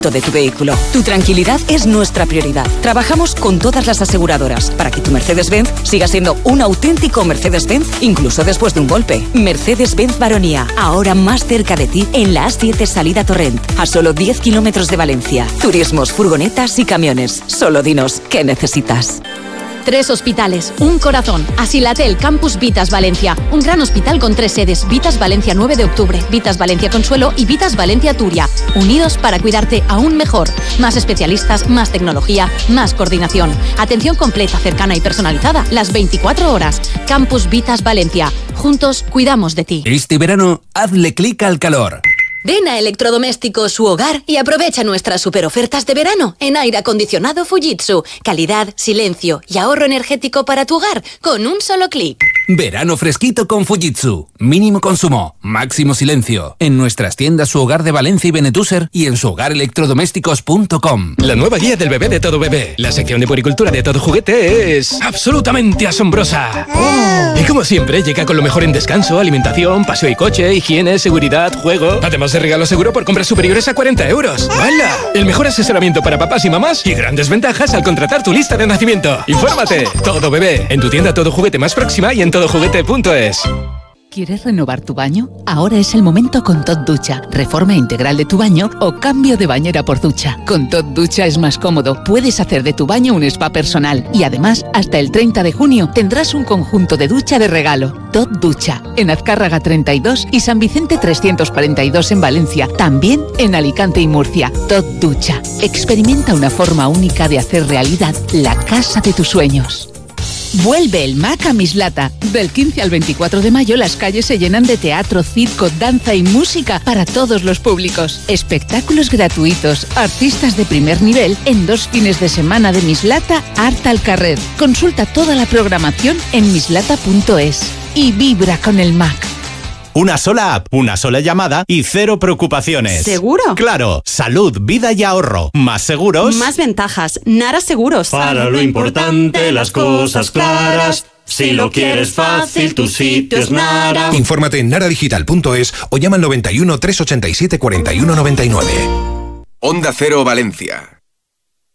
de tu vehículo. Tu tranquilidad es nuestra prioridad. Trabajamos con todas las aseguradoras para que tu Mercedes-Benz siga siendo un auténtico Mercedes-Benz incluso después de un golpe. Mercedes-Benz Baronía, ahora más cerca de ti en la A7 salida Torrent, a solo 10 kilómetros de Valencia. Turismos, furgonetas y camiones. Solo dinos qué necesitas. 3 hospitales, un corazón. Asilatel Campus Vitas Valencia. Un gran hospital con 3 sedes. Vitas Valencia 9 de octubre, Vitas Valencia Consuelo y Vitas Valencia Turia. Unidos para cuidarte aún mejor. Más especialistas, más tecnología, más coordinación. Atención completa, cercana y personalizada las 24 horas. Campus Vitas Valencia. Juntos cuidamos de ti. Este verano, hazle clic al calor. Ven a Electrodomésticos Su Hogar y aprovecha nuestras superofertas de verano en aire acondicionado Fujitsu. Calidad, silencio y ahorro energético para tu hogar con un solo clic. Verano fresquito con Fujitsu. Mínimo consumo, máximo silencio. En nuestras tiendas Su Hogar de Valencia y Benetúser y en suhogarelectrodomésticos.com. La nueva guía del bebé de Todo Bebé. La sección de puericultura de Todo Juguete es absolutamente asombrosa. Y como siempre, llega con lo mejor en descanso, alimentación, paseo y coche, higiene, seguridad, juego. Además de regalo seguro por compras superiores a 40 euros. ¡Hala! El mejor asesoramiento para papás y mamás y grandes ventajas al contratar tu lista de nacimiento. Infórmate. Todo Bebé. En tu tienda Todo Juguete más próxima y en todojuguete.es. ¿Quieres renovar tu baño? Ahora es el momento con Tot Ducha. Reforma integral de tu baño o cambio de bañera por ducha. Con Tot Ducha es más cómodo. Puedes hacer de tu baño un spa personal. Y además, hasta el 30 de junio tendrás un conjunto de ducha de regalo. Tot Ducha. En Azcárraga 32 y San Vicente 342 en Valencia. También en Alicante y Murcia. Tot Ducha. Experimenta una forma única de hacer realidad la casa de tus sueños. Vuelve el MAC a Mislata. Del 15 al 24 de mayo las calles se llenan de teatro, circo, danza y música para todos los públicos. Espectáculos gratuitos, artistas de primer nivel en 2 fines de semana de Mislata Art al Carrer. Consulta toda la programación en mislata.es y vibra con el MAC. Una sola app, una sola llamada y 0 preocupaciones. ¿Seguro? Claro. Salud, vida y ahorro. Más seguros. Más ventajas. Nara Seguros. Para lo importante, las cosas claras. Si lo quieres fácil, tu sitio es Nara. Infórmate en naradigital.es o llama al 91 387 4199. Onda Cero Valencia.